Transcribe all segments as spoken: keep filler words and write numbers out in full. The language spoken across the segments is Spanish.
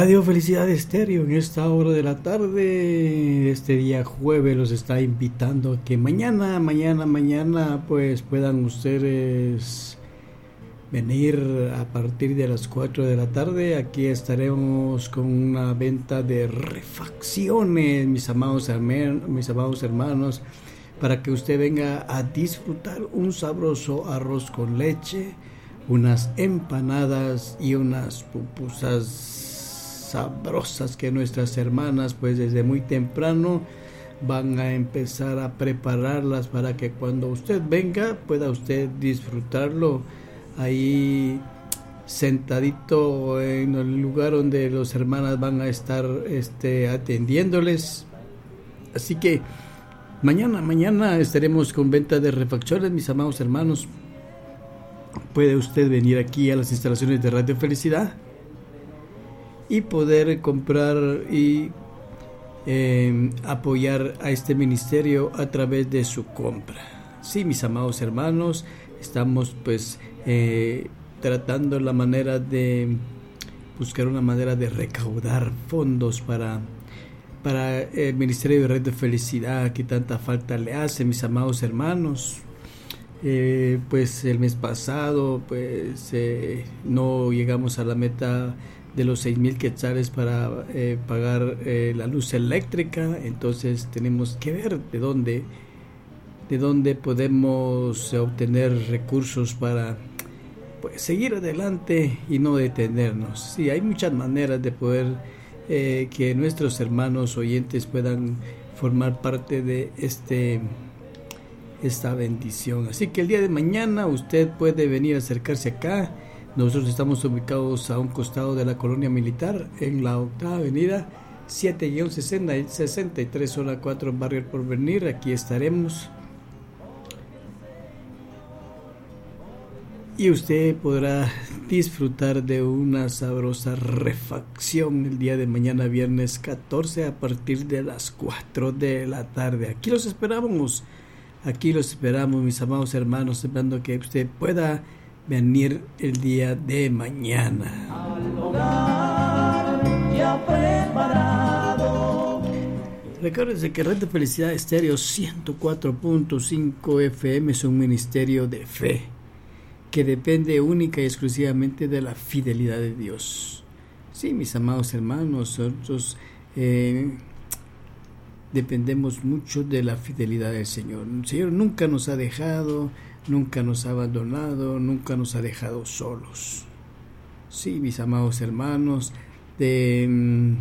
Radio Felicidad Estéreo en esta hora de la tarde, este día jueves, los está invitando a que mañana, mañana, mañana pues puedan ustedes venir a partir de las cuatro de la tarde. Aquí estaremos con una venta de refacciones, mis amados hermanos, mis amados hermanos, para que usted venga a disfrutar un sabroso arroz con leche, unas empanadas y unas pupusas sabrosas que nuestras hermanas pues desde muy temprano van a empezar a prepararlas para que cuando usted venga pueda usted disfrutarlo ahí sentadito en el lugar donde las hermanas van a estar este, atendiéndoles. Así que mañana, mañana estaremos con venta de refacciones, mis amados hermanos. Puede usted venir aquí a las instalaciones de Radio Felicidad y poder comprar y eh, apoyar a este ministerio a través de su compra. Sí, mis amados hermanos, estamos pues eh, tratando la manera de buscar una manera de recaudar fondos para, para el ministerio de Red de Felicidad que tanta falta le hace, mis amados hermanos. Eh, pues el mes pasado pues eh, no llegamos a la meta de los seis mil quetzales para eh, pagar eh, la luz eléctrica. Entonces tenemos que ver de dónde de dónde podemos obtener recursos para pues seguir adelante y no detenernos. Sí, hay muchas maneras de poder eh, que nuestros hermanos oyentes puedan formar parte de este esta bendición. Así que el día de mañana usted puede venir a acercarse acá. Nosotros estamos ubicados a un costado de la colonia militar en la octava avenida siete sesenta y tres zona cuatro Barrio El Porvenir. Aquí estaremos y usted podrá disfrutar de una sabrosa refacción el día de mañana, viernes catorce, a partir de las cuatro de la tarde. Aquí los esperamos. Aquí los esperamos, mis amados hermanos, esperando que usted pueda venir el día de mañana. Al hogar ya preparado. Recuérdense que Red de Felicidad Estéreo ciento cuatro punto cinco F M es un ministerio de fe que depende única y exclusivamente de la fidelidad de Dios. Sí, mis amados hermanos, nosotros eh, dependemos mucho de la fidelidad del Señor. El Señor nunca nos ha dejado, nunca nos ha abandonado, nunca nos ha dejado solos. Sí, mis amados hermanos, de, um,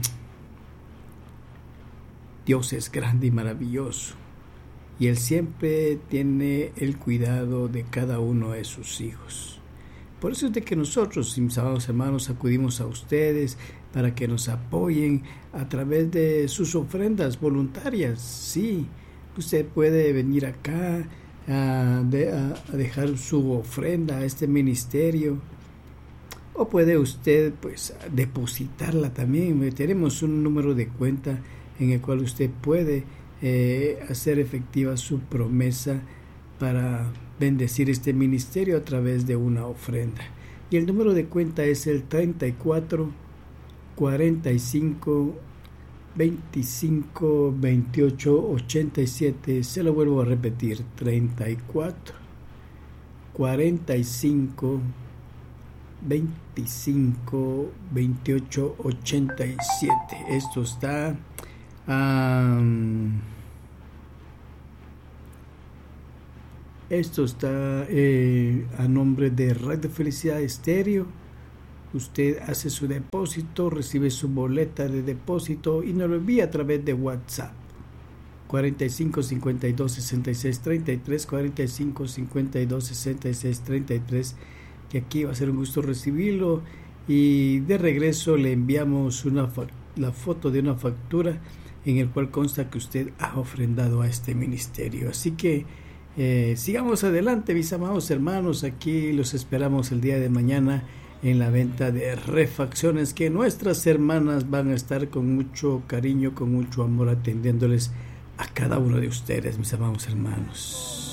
Dios es grande y maravilloso, y Él siempre tiene el cuidado de cada uno de sus hijos. Por eso es de que nosotros, mis amados hermanos, acudimos a ustedes para que nos apoyen a través de sus ofrendas voluntarias. Sí, usted puede venir acá a, de, a, a dejar su ofrenda a este ministerio, o puede usted pues depositarla también. Tenemos un número de cuenta en el cual usted puede eh, hacer efectiva su promesa para bendecir este ministerio a través de una ofrenda. Y el número de cuenta es el treinta y cuatro, cuarenta y cinco, veinticinco, veintiocho, ochenta y siete. Se lo vuelvo a repetir: treinta y cuatro, cuarenta y cinco, veinticinco, veintiocho, ochenta y siete. Esto está um, esto está eh, a nombre de Red de Felicidad Estéreo. Usted hace su depósito, recibe su boleta de depósito y nos lo envía a través de WhatsApp. cuarenta y cinco, cincuenta y dos, sesenta y seis, treinta y tres, cuarenta y cinco, cincuenta y dos, sesenta y seis, treinta y tres, que aquí va a ser un gusto recibirlo, y de regreso le enviamos una la foto de una factura en el cual consta que usted ha ofrendado a este ministerio. Así que eh, sigamos adelante, mis amados hermanos. Aquí los esperamos el día de mañana en la venta de refacciones, que nuestras hermanas van a estar con mucho cariño, con mucho amor, atendiéndoles a cada uno de ustedes, mis amados hermanos.